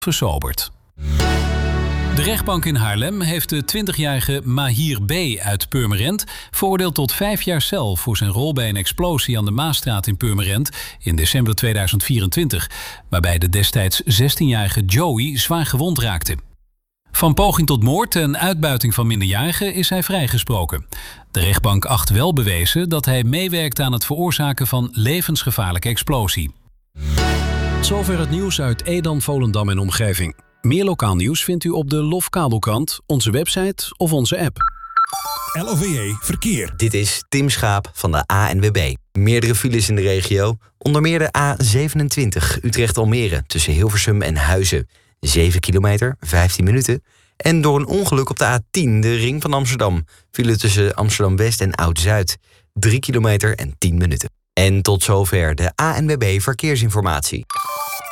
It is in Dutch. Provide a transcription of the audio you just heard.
versoberd. De rechtbank in Haarlem heeft de 20-jarige Mahir B. uit Purmerend veroordeeld tot 5 jaar cel voor zijn rol bij een explosie aan de Maasstraat in Purmerend in december 2024, waarbij de destijds 16-jarige Joey zwaar gewond raakte. Van poging tot moord en uitbuiting van minderjarigen is hij vrijgesproken. De rechtbank acht wel bewezen dat hij meewerkte aan het veroorzaken van levensgevaarlijke explosie. Tot zover het nieuws uit Edam, Volendam en omgeving. Meer lokaal nieuws vindt u op de LOF-kabelkrant, onze website of onze app. LOVE Verkeer. Dit is Tim Schaap van de ANWB. Meerdere files in de regio. Onder meer de A27 Utrecht-Almere tussen Hilversum en Huizen. 7 kilometer, 15 minuten. En door een ongeluk op de A10, de ring van Amsterdam. File tussen Amsterdam-West en Oud-Zuid. 3 kilometer en 10 minuten. En tot zover de ANWB Verkeersinformatie.